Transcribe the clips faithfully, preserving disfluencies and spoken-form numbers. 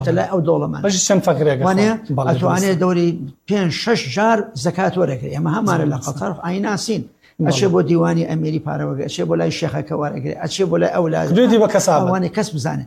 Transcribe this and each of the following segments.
لا أو دولة ما باش شن فكرك وأنا أتواني دوري بين شش جار زكاة ورقة أما هم أنا لقطر أي ناسين أشبو ديواني أميري باروجا أشبو لا الشيخ كوارجا أشبو لا أولاد جودي بكسابة وأنا كسب زانه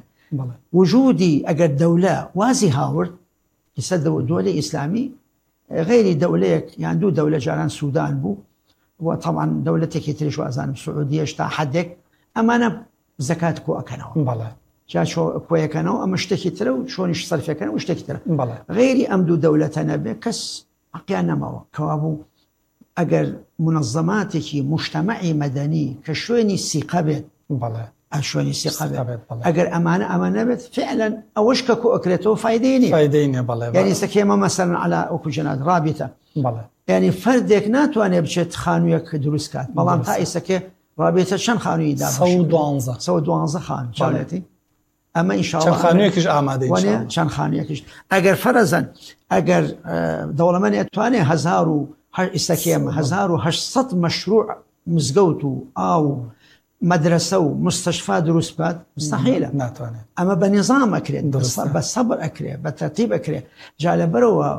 وجودي أجر دولة وازي هاورد يصدقوا دولة إسلامي غير دولة يعني دو دولة جاران السودان بو وطبعا دولتك يتريش وأزان السعودية اشتا حدك أما أنا زكاة كو أكنوا بلى جا شو كويا كانوا أما اشتكي ترى شلون يصرف كانوا واشتكي ترى بلى غير أمدو دولتنا بكس أقيانا ما كوابو أجر منظماتك مجتمعي مدني كشويني سيقبت بلى شويني سيقبت أجر أمانة أمانة بت فعلا أوشك كو أكلته فايديني فايديني بلى يعني سكيما مثلا على أوكو جناد رابطة بلى يعني فردك ناتواني بشت خانويك دروسكات بلان تاي سكي رابطة شن خانوي دابش سو دوانزة سو دوانزة خان شالتي أما إن شاء الله شن خانويكش آماده إن شاء الله شن خانويكش أجر فرزا أجر دولة من أتواني هزارو استكيم هزارو هشتصد مشروع مزقوتو أو مدرسة ومستشفى دروس بعد مستحيلة ناتواني أما بنظام أكره بالصبر أكره بالترتيب أكره جعل بروا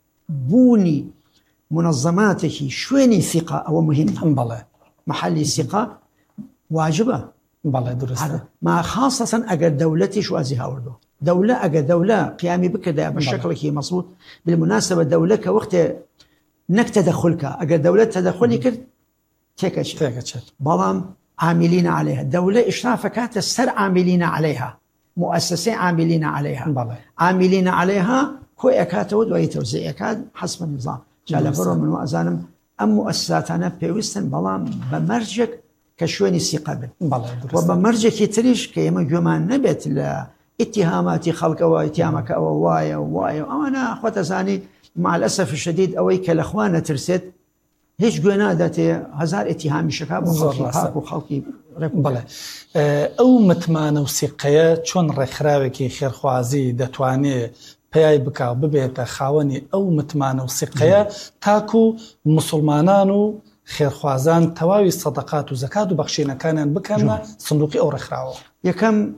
بوني منظماتك شويني ثقة أو مهمة بلى محلي ثقة واجبة بلى درسته ما خاصة أجر دولتي شو أزي هاوردو دولة أجر دولة قيامي بكذا بالشكل كي مظبوط بالمناسبة دولة كوقت نك تدخلك أجر دولة تدخلي كد تكش تكش بلام عاملين عليها الدولة إشرافك السر عاملين عليها مؤسسة عاملين عليها بلى عاملين عليها كوي أكاتود ويتوزيع أكاد حسب النظام جعل فرو من وأزانم أم مؤسساتنا بيوستن بلام بمرجك كشويني سيقبل وبمرجك يتريش كيما جمان نبت لاتهامات خلق واتهامك أو وايا ووايا أنا أخوة زاني مع الأسف الشديد أويك الأخوانة ترسد هيش قوينا داتي هزار اتهامي شكاب وخلقي هاك وخلقي بلى أو متمانة وسيقية چون رخراوكي خيرخوازي دتواني پیای بکاو ببیت خاونی او متمانه و سقیه تاکو مسلمانان و خیرخوازان تواوی صدقات و زکات و بخشینه کانن بکنن صندوقی او رخراو یکم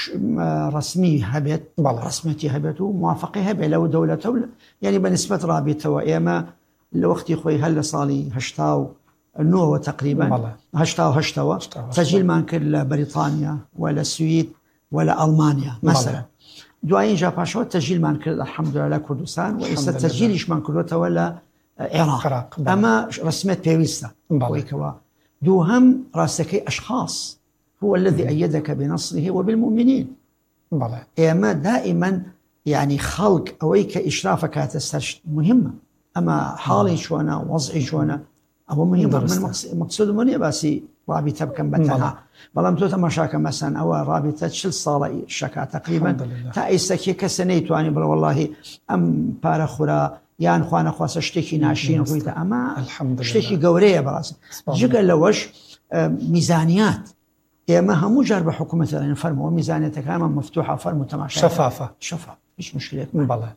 رسمي هبت رسمتي هبت وموافقة هبت لو دولة يعني بالنسبة رابطة وإيما الوقت خوي هلا صالي هشتاو النوة تقريبا هشتاو هشتاو تسجيل ما كل بريطانيا ولا السويد ولا ألمانيا مثلا دوائين جا باشو تسجيل ما كل الحمد لله كردستان وإذا تسجيلش ما كلوته ولا العراق أما رسمت بيويستا ويكوا دو هم راسكي أشخاص هو الذي أيدك بنصره وبالمؤمنين بلى إما دائما يعني خلق أويك إشرافك هتسترش مهمة أما حالي شوانا وضعي شوانا أو مهمة من مقصود مني باسي رابطة بكم بتنها بلام توتا مشاكل مثلا أو رابطة شل صالة شكا تقريبا تأيسك كسنيت واني بلا والله أم بارخورا يان خوانا خواس اشتكي ناشين خويتا أما اشتكي قورية براس جيقا لوش ميزانيات إما همو جرب حكومة يعني فرموا ميزانيتك كامل مفتوحة فرموا تماشى شفافة شفافة مش مشكلة بلى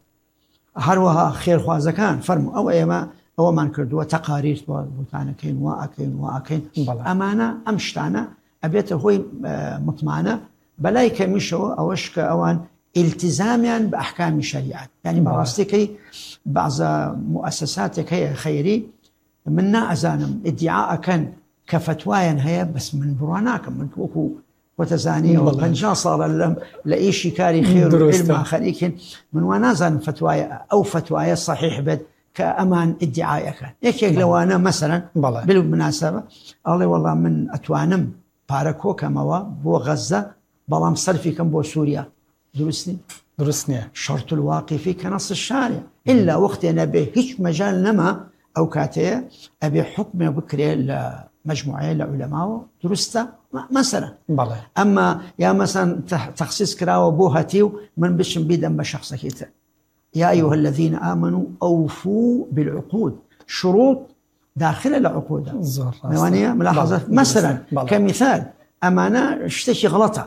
هروها خير خوازة كان فرموا أو إما أو ما نكردوا تقارير بوتانا كين واكين واكين أمانة أمشتانا أبيته هو مطمئنة بلايك مشو أوشك أوان التزاما بأحكام الشريعة يعني براستكي بعض مؤسساتك هي خيري منا أزانم ادعاء كان كفتوايا هي بس من براناك من توكو وتزاني وبنجا صار لأيشي كاري خير وعلم خليك من ونازن فتوايا أو فتوايا صحيح بد كأمان ادعائك يك لو أنا مثلا بالمناسبة الله والله من أتوانم باركو كموا بو غزة بلام صرفي كم بو سوريا درسني درسني شرط الواقفي كنص الشارع إلا وقت أنا به هيش مجال نما أو كاتية أبي حكم بكري لمجموعة لعلماء درسته مثلا بلى. أما يا مثلا تخصيص كراوة بوهاتيو من بشم بيدم بشخص كيتا يا أيها الذين آمنوا أوفوا بالعقود شروط داخل العقود موانية ملاحظة مثلا كمثال أمانة اشتكي غلطة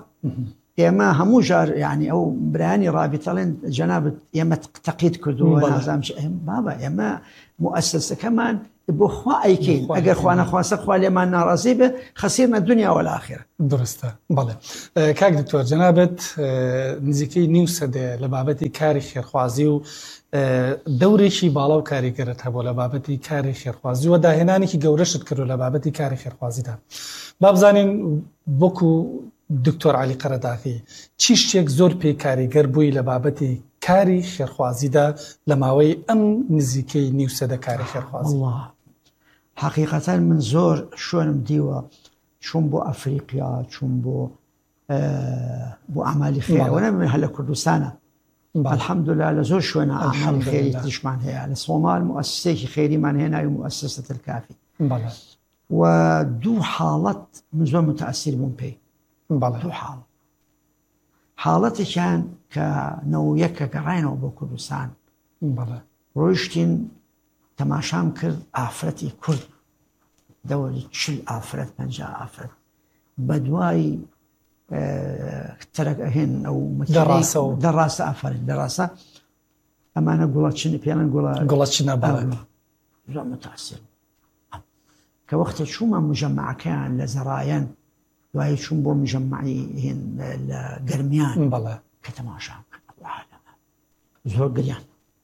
يما همو جار يعني أو براني رابطة لين جناب يما تقيد كردو نظام بابا يما مؤسسة كمان بۆ خوا ئەیکەین ئەگەر خوا نەخواستە خوا لێمان ناڕازی بێ خەسیرنە دنیا وەلاخیرە. درستە بەڵێ کاک دکتۆر جەنابەت نزیکەی نیو سەدەیە لە بابەتی کاری خێرخوازی و دەورێکی باڵا و کاریگەرت هەبوو لە بابەتی کاری خێرخوازی و داهێنانێکی گەورەشت کردو لە بابەتی کاری خێرخوازیدا. با بزانین وەکو دکتۆر عەلی قەرەداغی چی شتێک زۆر پێی کاریگەر بووی لە بابەتی کاری خێرخوازیدا لە ماوەی ئەم نزیکەی نیو سەدە کاری خێرخوازی؟ حقیقەتەن من زۆر شوێنم دیوە چوون بۆ ئەفریقیا، چوون بۆ بۆ ئەعمالی خێرەوە نەبێ هەر لە کوردستانە. الحەمدوللا لە زۆر شوێنە ئەعمالی خێری تریشمان هەیە. لە سۆمال موسسەیەکی خێریمان هەیە ناوی موسسەة الکافی و دوو حاڵەت من زۆر متەئەسیر بووم پێی. دوو حاڵەت حاڵەتێکیان کە نەوەیەکە گەڕاینەوە بۆ کوردستان ڕۆیشتین تەماشام کرد ئافرەتی کورد دەوری چل ئافرەت پەنجا ئافرەت بە دوای تەرەک ئەهێن ئەو دەڕاستە ئافرەت دەڕاستە ئەمانە گوڵە چنی پێیان گوڵە چنە زۆر متەئەسیر کە وەختێ چوومە مجەمەعەکەیان لە زەڕایەن دوایی چوون بۆ مجەمەعی هێن لە گەرمیان کە تەماشام کرد زۆر گریان.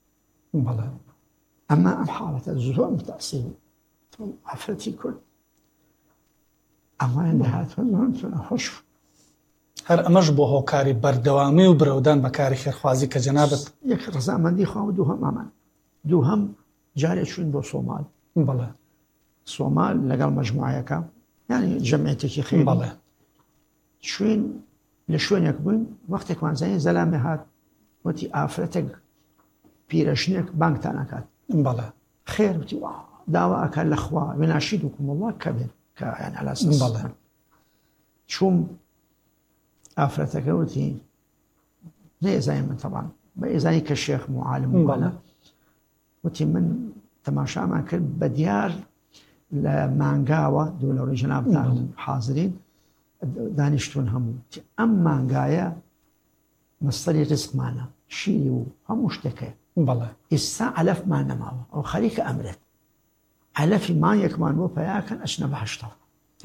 ئەمە ئەم حاڵەتە زۆر متەئەسیر ئافرەتی کورد ئەوان دەهاتوە زۆر خۆش. هەر ئەمەش بۆ هۆکاری بەردەوامی و برەودان بە کاری خێرخوازی کە جەنابەت یەک ڕەزامەندی خوا و دوو هەم ئەمان دوو هەم جارێک چوین بۆ سۆمال. بەڵێ سۆمال لەگەڵ مەجموعەکە یعنی جەمعیەتێکی خێر بەڵێ چوین لە شوێنێک بووین وەختێکمان زانین زەلامێ هات وتی ئافرەتێک پیرەژنێک بانگتان ئەکات. بەڵێ خێر وتی وا داوا ئەکات لە خوا وێناشیدکم وڵڵا کە بێن کە یان عەلا ئەساس. بەڵێ چووم ئافرەتەکە وتی نەئێزانی من تەبان بە ئێزانی کە شێخ معالم بەڵێ وتی من تەماشامان کرد بە دیار لە مانگاوە دوو لە ڕێی جەنابتان حازرین دانیشتون هەموو ئەم مانگایە مەستەری ڕزقمانە شیری و هەموو شتێکەیە. بەڵێ ئێستا عەلەفمان نەماوە ئەو خەریکە ئەمرێت عەلەفی مانگێکمان بۆ پەیاکەن ئەچنە بەهەشتەوە.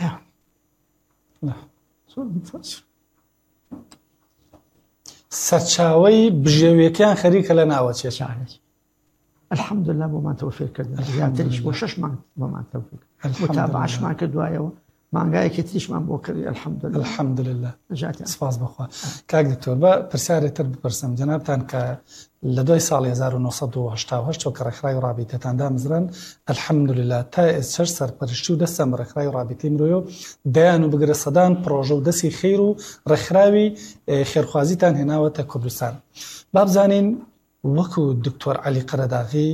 سەرچاوەی بژێویەکیان خەریکە لە ناوە چێشانێک. الحەمدوللا بۆمان تەوفیق کردن زیاتریش بۆ شەش مانگ بۆمان تەوفیق متابعەشمان کردوایەوە مانگایەکی تریشمان بۆ کردی. الحەمدوللا الحەمدوللا سپاس بەخوا. کاک دکتۆر بە پرسیارێتر بپرسم جەنابتان کە لە دوای ساڵی هەزار و نۆسەد و هەشتا و هەشت کە ڕێکخراوی ڕابیتەتان دامزران الحەمدوللا تا ئێستا سەرپەرشتی و دەستە ڕێکخراوی ڕابیتەی مرۆیە دەیان و بگرە سەدان پرۆژە و دەستی خێر و ڕێکخراوی خێرخوازیتان هێناوەتە کوردستان. با بزانین وەکو دکتۆر عەلی قەرەداغی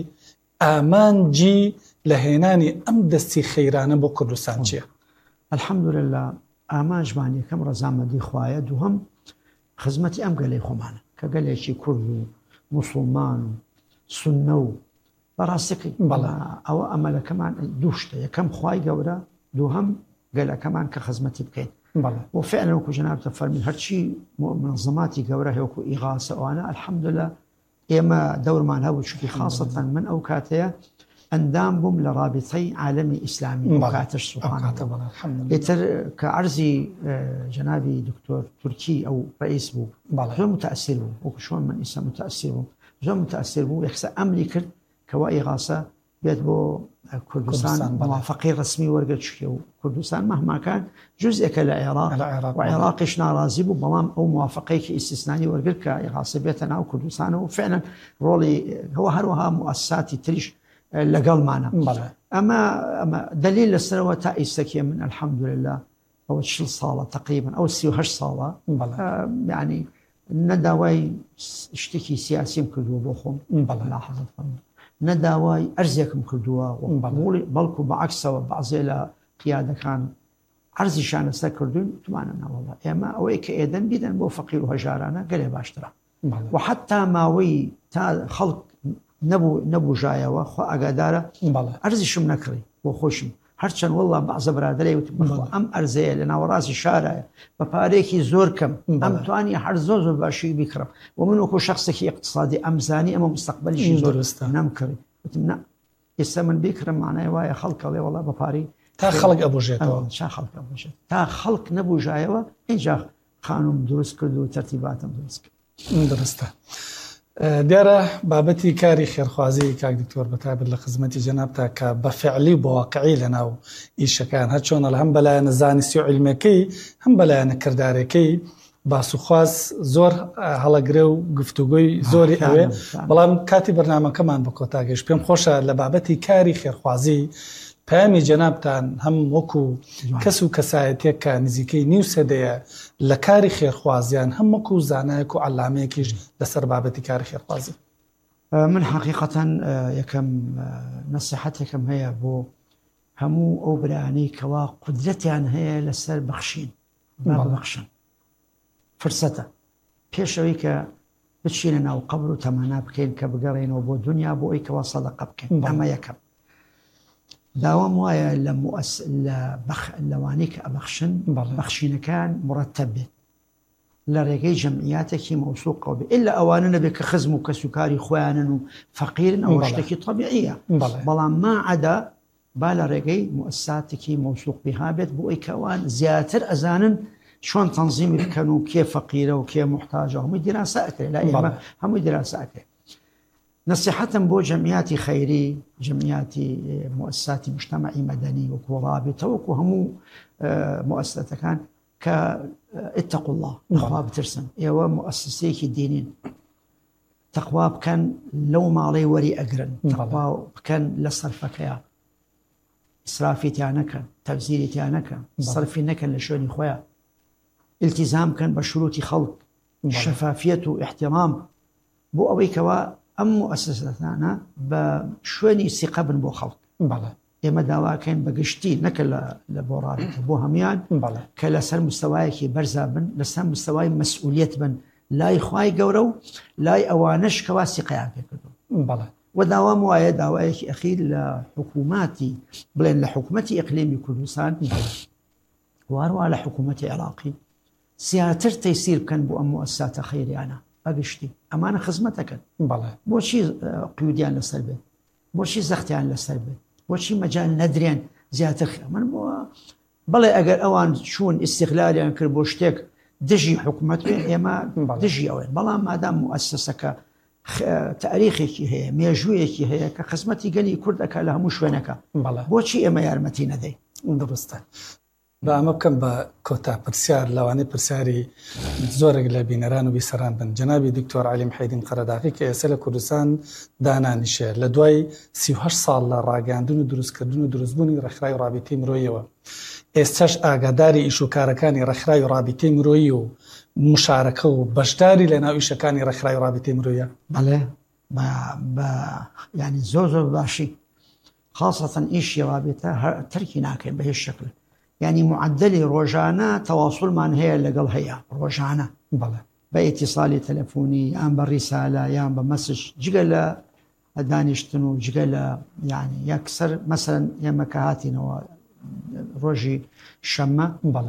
ئامانجی لە هێنانی ئەم دەستی خەیرانە بۆ کوردستان چییە؟ الحەمدوللا ئامانجمان یەکەم ڕەزامەندی خوایە، دووهەم خزمەتی ئەم گەلەی خۆمانە کە گەلێکی کورد و موسڵمان و سوننە و بەڕاستیکەی ئەوە ئەمەلەکەمان دوو شتە، یەکەم خوای گەورە، دووهەم گەلەکەمان کە خزمەتی بکەین. و فعلا وەکو جەنابتە فەرمین هەرچی منظماتی گەورە هەیە وەکو ئیغاسە ئەوانە الحەمدوللا ئێمە دەورمان هەبوو چونکی خاصەتەن من ئەو کاتەیە ئەندام بووم لە رابطەی عالەمی ئیسلامی ئەو کاتەش سوبحانەڵڵا. ئێتر کە عەرزی جەنابی دکتۆر تورکی ئەو ڕئیس بوو زۆر متەئەسیر بوو وەکو شۆن من ئیسا متەئەسیر بووم زۆر متەئەسیر بوو یەکسە ئەمری کرد کەوا ئیغاسە بێت بۆ کوردستان موافقی ڕسمی وەرگرت چکە و کوردستان مەهماکان جزئێکە لە عێراق و عێراقیش ناڕازی بوو بەڵام ئەو موافقەیەکی ئیسیسنانی وەرگرت کە ئیغاسە بێتە ناو کوردستانەوە و فعلا ڕۆڵی هەوە هەروەها موەسساتی تریش لەگەڵمانە. ئەمە ئەمە دلیل لەسەرەوە تا ئیستەکێ من الحەمدوللا ئەوە چل ساڵە تقریبا ئەو سی و هەشت ساڵە یعنی نەداوای شتێکی سیاسیم کردووە بۆ خۆم لاحظت فەرموو نەداوای ئەرزێکم کردووە بەڵکو بەعەکسەوە بەعزێ لە قیادەکان عەرزیشان لەسەر کردوون توانە ناوەڵڵا ئێمە ئەوەی کە ئێدەن بیدەن بۆ فەقیر و هەژارانە گەلێ باشترە و حتا ماوەی تا خەڵک نەبوو ژایەوە خوا ئاگادارە ئەرزیشم نەکڕی بۆ خۆشم هەرچەند وەڵڵا بەعزە برادەرێ وتی ئەم ئەرزەیە لە ناوەڕاستی شارایە بە پارێکی زۆر کەم ئەم توانی هەر زۆر زۆر باشی بیکڕم و من وەکو شەخسێکی اقتصادی ئەمزانی ئەمە مستەقبەلیشی زۆر نەمکڕی وتم نە ئێستا من بیکڕم مانای وایە خەڵکەڵێ وەڵا بەپاری تا خەڵک ئەبوژێتەوە چا خەڵک ئەبوژێت تا خەڵک نەبوژایەوە اینجا خانوم دروست کرد و تەرتیباتم دروست کرد. درستە. دیارە بابەتی کاری خێرخوازی کاک دکتۆر بەتایبەت لە خزمەتی جەنابتا کە بە فعلی بە واقعی لەناو ئیشەکان هەر چۆنە هەم بەلایەنە زانستی و عیلمەکەی هەم بەلایەنە کردارەکەی باسوخواز زۆر هەڵەگرێ و گفتوگوی زۆری ئەوێ بەڵام کاتی بەرنامەکەمان بە کۆتاگەش پێم خۆشە لە بابەتی کاری خێرخوازی پامی جەنابتان هەم وەکو کەس و کەسایەتێک کە نزیکەی نیو سەدەیە لە کاری خێرخوازیان هەم وەکو زانایەک و عەلامەیەکیش لەسەر بابەتی کاری خێرخوازی. من حقیقەتەن یەکەم نەسیحەتێکم هەیە بۆ هەموو ئەو برانەی کەوا قودرەتیان هەیە لەسەر بەخشین با ببەخشن. فرسەتە پێشەوەی کە بچینە ناو قەبر و تەمانا بکەین کە بگەڕێنەوە بۆ دنیا بۆ ئەوی کەوا سەدەقە بکەین. ئەمە یەکەم. داوام وایە لە لەوانەی کە ئەبەخشن بەخشینەکان مرتب بێت لە ڕێگەی جەمعیاتێکی مەوسوقەوە بێت ئللا ئەوانە نەبێت کە خزم و کەسوکاری خۆیانن و فەقیرن ئەوە شتێکی طەبیعیە بەڵام ماعەدا با لە ڕێگەی موسساتێکی مەوسوق بها بێت بۆ ئەوی کە ئەوان زیاتر ئەزانن چۆن تەنزیمی بکەن و کێ فەقیرە و کێ موحتاجە هەمووی دیراسە ئەکرێت لا ئێمە هەمووی دیراسە ئەکرێت. نصيحتم بو جمعياتي خيري جمعياتي مؤسساتي مجتمعي مدني وكو رابطة وكو همو مؤسسة كان كاتقوا الله تقوى بترسن ايوا مؤسسيكي دينين تقوى بكان لو ما علي وري اقرن تقوى بكان لصرفك يا اسرافي تيانك تبذيري تيانك صرفي نكن لشوني خويا التزام كان بشروط خلق شفافية واحترام بو اوي كوا ئەم مؤسسەتانە بە شوێنی سیقە بن بۆ خەڵک. ئێمە داواکەین بەگشتی نەکە لە بۆ ڕابطە بۆ هەمان کە لەسەر مستەوایەکی بەرزا بن لەسەر مستەوای مەسئولیت بن لای خوای گەورە و لای ئەوانەش کەوا سیقەیان پێکردو. و داوام وایە داوایەکی ئەخیر لە حکووماتی بڵێن لە حکوومەتی ئیقلیمی کوردستان وارووا لە حکوومەتی عێراقی زیاتر تەیسیر بکەن بۆ ئەم مؤسساتە خەیریانە بەگشتی ئەمانە خزمەتەکەن بۆچی قیودیان لەسەر بێت بۆچی زەختیان لەسەر بێت بۆچی مەجال نەدرێن زیاتر من بۆ بەڵێ ئەگەر ئەوان چوون ئیستیغلالیان کرد بۆ شتێک دژی حکوومەت بێن ئێمە دژی ئەوێن بەڵام مادام مؤسسەکە تاریخێکی هەیە مێژوویەکی هەیە کە خزمەتی گەلی کورد دەکات لە هەموو شوێنەکە بۆچی ئێمە یارمەتی نەدەین. درستە. بە ئەمە بکەم بە کۆتا پرسیار لەوانەی پرسیاری زۆرێک لە بینەران و بیسەران بن. جەنابی دکتۆر عەلی محەیدین قەرەداغی کە ئێستا لە کوردستان دانانیشێ لە دوای سی و هەشت ساڵ لە ڕاگەاندن و دروستکردن و دروستبوونی ڕێکخراوی و ڕابطەی مرۆییەوە ئێستاش ئاگاداری ئیش و کارەکانی ڕێکخراوی و ڕابطەی مرۆیی و مشارەکە و بەشداری لە ناو ئیشەکانی ڕێکخراوی و ڕابطەی مرۆییە. بەڵێ بە ینی زۆر زۆر باشی خاصەتەن ئیشی ڕابطە تەرکی ناکەین بە هیچ شەکل. يعني معدلي روجانا تواصلمان هي لقل هي روجانا باتصال تلفوني يان بالرسالة يان بمسج جقل دانشتنو جقل يعني يكسر مثلا يما كهاتنا روجي شمة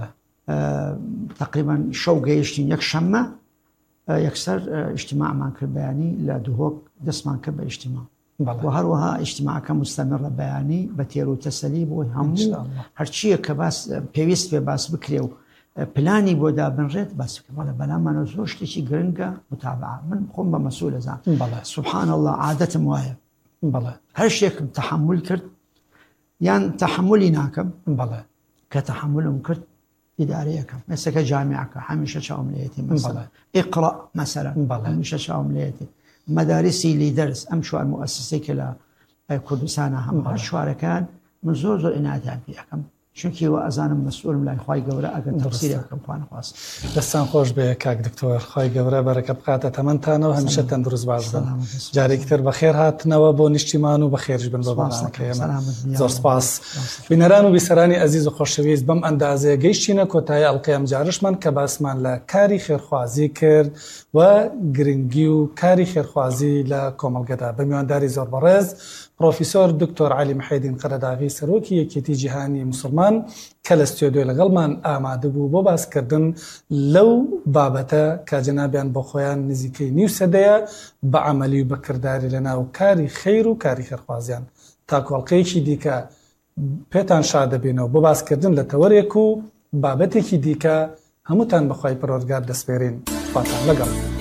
آه تقريبا شوق يشتين يك شمة آه يكسر آه اجتماع مانك بياني لا دهوك دس مانك باجتماع وهروها اجتماعك مستمر بياني بتيرو تسليب وهم هرشيء كباس بيوست بباس بكريو بلاني بودا بنريت بس ولا بلا ما نزوش تشي جرينجا متابعه من قم بمسؤول زان سبحان الله عاده مواهب بلا هالشيء تحمل كرت يعني تحملي ناكم بلا كتحملهم كرت إداريكم مثل كجامعك حمشة شاومليتي مثلا اقرأ مثلا حمشة شاومليتي مدارسي اللي درس أمشوا المؤسسة كلا كردستان هم هالشوارع كان من زور زور إناتها فيها چونکی و ئەزانم مەسئولم لای خوای گەورە ئەگەر تەفسیرێ بکەم خوان خواست. دەستان خۆش بێ کاک دکتۆر، خوای گەورە بەرەکە بقاتە تەمەنتانەوە هەمیشە تەندروست باش بن. جارێکی تر بەخێر هاتنەوە بۆ نیشتیمان و بەخێرش بن بۆ بەنامەکە ئێمە. زۆر سپاس. بینەران و بیسەرانی عەزیز و خۆشەویست، بەم ئەندازەیە گەیشتینە کۆتایی ئەڵقەی ئەم جارشمان کە باسمان لە کاری خێرخوازی کرد و گرنگی و کاری خێرخوازی لە کۆمەڵگەدا بە میوانداری زۆر بەڕێز پرۆفیسۆر دکتۆر عەلی محەیدین قەرەداغی سەرۆکی یەکێتی جیهانی مسلمان کە لە ستۆدیۆ لەگەڵمان ئامادە بوو بۆ باسکردن لەو بابەتە کە جەنابیان بۆ خۆیان نزیکەی نیو سەدەیە بە عەمەلی و بەکرداری لەناو کاری خەیر و کاری خێرخوازیان تا کۆڵقەیەکی دیکە پێتان شاد دەبێنەوە بۆ باسکردن لە تەوەرێک و بابەتێکی دیکە هەمووتان بەخوای پەروەردگار دەسپێرین. خواتان لەگەڵ.